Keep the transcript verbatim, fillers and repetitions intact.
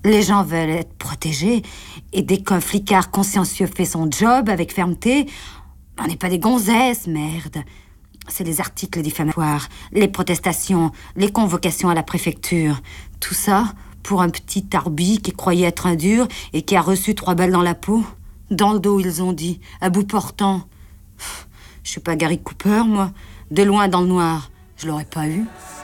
Les gens veulent être protégés. Et dès qu'un flicard consciencieux fait son job avec fermeté, on n'est pas des gonzesses, merde. C'est les articles diffamatoires, les protestations, les convocations à la préfecture. Tout ça pour un petit arbi qui croyait être un dur et qui a reçu trois balles dans la peau. Dans le dos, ils ont dit, à bout portant. Je suis pas Gary Cooper, moi. De loin dans le noir, je l'aurais pas eu.